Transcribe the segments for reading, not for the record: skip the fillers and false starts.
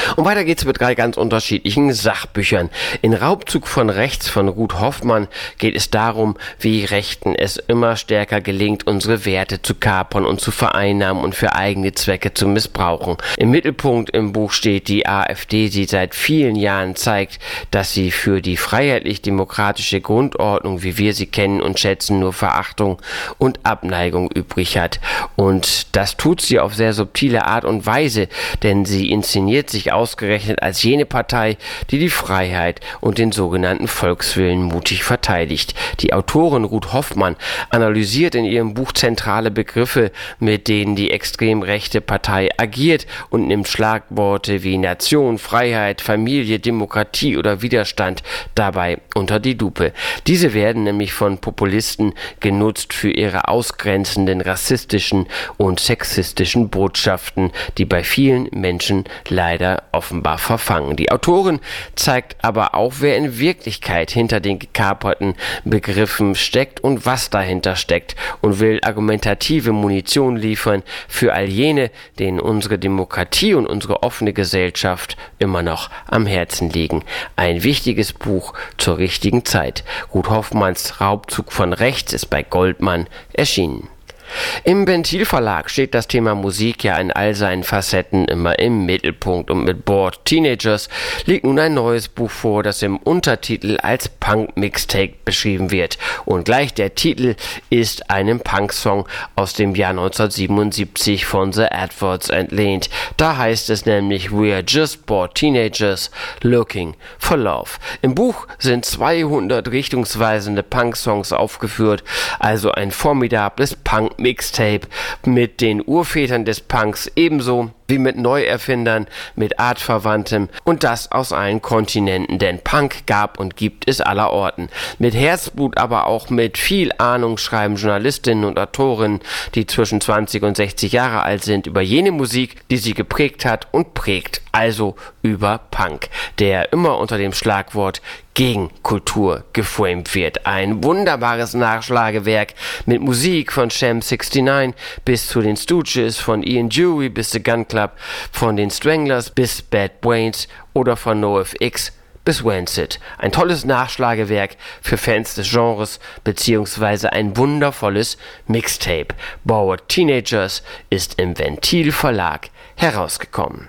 Und weiter geht's mit 3 ganz unterschiedlichen Sachbüchern. In Raubzug von rechts von Ruth Hoffmann geht es darum, wie Rechten es immer stärker gelingt, unsere Werte zu kapern und zu vereinnahmen und für eigene Zwecke zu missbrauchen. Im Mittelpunkt im Buch steht die AfD, die seit vielen Jahren zeigt, dass sie für die freiheitlich-demokratische Grundordnung, wie wir sie kennen und schätzen, nur Verachtung und Abneigung übrig hat. Und das tut sie auf sehr subtile Art und Weise, denn sie inszeniert sich ausgerechnet als jene Partei, die die Freiheit und den sogenannten Volkswillen mutig verteidigt. Die Autorin Ruth Hoffmann analysiert in ihrem Buch zentrale Begriffe, mit denen die extrem rechte Partei agiert, und nimmt Schlagworte wie Nation, Freiheit, Familie, Demokratie oder Widerstand dabei unter die Lupe. Diese werden nämlich von Populisten genutzt für ihre ausgrenzenden, rassistischen und sexistischen Botschaften, die bei vielen Menschen leider offenbar verfangen. Die Autorin zeigt aber auch, wer in Wirklichkeit hinter den gekaperten Begriffen steckt und was dahinter steckt, und will argumentative Munition liefern für all jene, denen unsere Demokratie und unsere offene Gesellschaft immer noch am Herzen liegen. Ein wichtiges Buch zur richtigen Zeit. Ruth Hoffmanns Raubzug von rechts ist bei Goldmann erschienen. Im Ventil Verlag steht das Thema Musik ja in all seinen Facetten immer im Mittelpunkt, und mit Bored Teenagers liegt nun ein neues Buch vor, das im Untertitel als Punk-Mixtape beschrieben wird. Und gleich der Titel ist einem Punk-Song aus dem Jahr 1977 von The Adverts entlehnt. Da heißt es nämlich: We are just bored teenagers looking for love. Im Buch sind 200 richtungsweisende Punk-Songs aufgeführt, also ein formidables Punk-Mixtape mit den Urvätern des Punks ebenso wie mit Neuerfindern, mit Artverwandtem, und das aus allen Kontinenten, denn Punk gab und gibt es aller Orten. Mit Herzblut, aber auch mit viel Ahnung schreiben Journalistinnen und Autorinnen, die zwischen 20 und 60 Jahre alt sind, über jene Musik, die sie geprägt hat und prägt, also über Punk, der immer unter dem Schlagwort Gegenkultur geframed wird. Ein wunderbares Nachschlagewerk mit Musik von Sham 69 bis zu den Stooges, von Ian Dury bis The Gun Club, von den Stranglers bis Bad Brains oder von NoFX bis Rancid. Ein tolles Nachschlagewerk für Fans des Genres, beziehungsweise ein wundervolles Mixtape. Bored Teenagers ist im Ventil Verlag herausgekommen.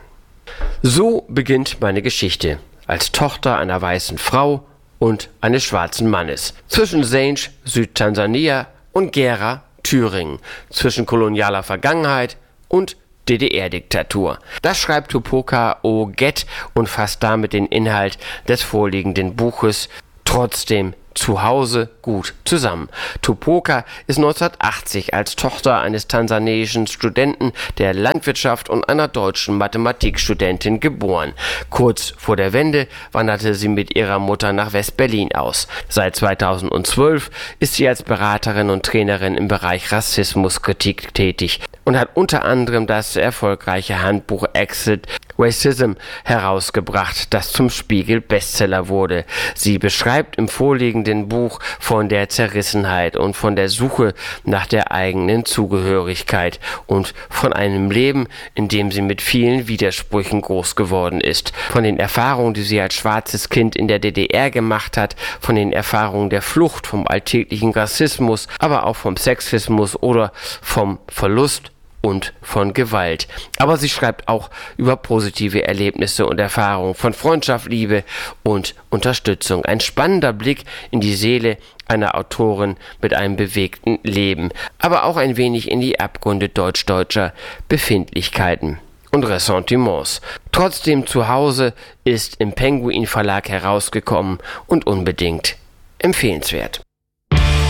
So beginnt meine Geschichte. Als Tochter einer weißen Frau und eines schwarzen Mannes. Zwischen Senj, Südtansania, und Gera, Thüringen. Zwischen kolonialer Vergangenheit und DDR-Diktatur. Das schreibt Tupoka Oget und fasst damit den Inhalt des vorliegenden Buches trotzdem zu Hause gut zusammen. Tupoka ist 1980 als Tochter eines tansaniischen Studenten der Landwirtschaft und einer deutschen Mathematikstudentin geboren. Kurz vor der Wende wanderte sie mit ihrer Mutter nach West-Berlin aus. Seit 2012 ist sie als Beraterin und Trainerin im Bereich Rassismuskritik tätig und hat unter anderem das erfolgreiche Handbuch Exit Racism herausgebracht, das zum Spiegel-Bestseller wurde. Sie beschreibt im vorliegenden Buch von der Zerrissenheit und von der Suche nach der eigenen Zugehörigkeit und von einem Leben, in dem sie mit vielen Widersprüchen groß geworden ist. Von den Erfahrungen, die sie als schwarzes Kind in der DDR gemacht hat, von den Erfahrungen der Flucht, vom alltäglichen Rassismus, aber auch vom Sexismus oder vom Verlust und von Gewalt. Aber sie schreibt auch über positive Erlebnisse und Erfahrungen von Freundschaft, Liebe und Unterstützung. Ein spannender Blick in die Seele einer Autorin mit einem bewegten Leben, aber auch ein wenig in die Abgründe deutsch-deutscher Befindlichkeiten und Ressentiments. Trotzdem zu Hause ist im Penguin Verlag herausgekommen und unbedingt empfehlenswert.